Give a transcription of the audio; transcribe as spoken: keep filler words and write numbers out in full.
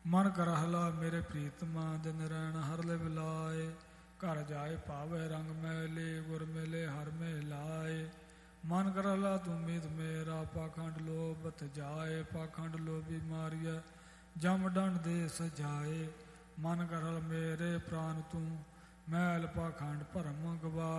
ਮਨ ਕਰਹਲਾ ਮੇਰੇ ਪ੍ਰੀਤਮਾ ਦਿਨ ਰਹਿਣ ਹਰ ਲਿਵ ਲਾਏ। ਘਰ ਜਾਏ ਪਾਵੇ ਰੰਗ ਮੈਲੇ ਗੁਰ ਮਿਲੇ ਹਰ ਮੇ ਲਾਏ। ਮਨ ਕਰਹਲਾ ਤੂੰ ਮੀਤ ਮੇਰਾ ਪਾਖੰਡ ਲੋਭਤ ਜਾਏ। ਪਾਖੰਡ ਲੋਭੀ ਮਾਰੀਐ ਜਮ ਡੰਡ ਦੇ ਸਜਾਏ। ਮਨ ਕਰਹਲ ਮੇਰੇ ਪ੍ਰਾਨ ਤੂੰ ਮੈਲ ਪਾਖੰਡ ਭਰਮ ਗਵਾਏ।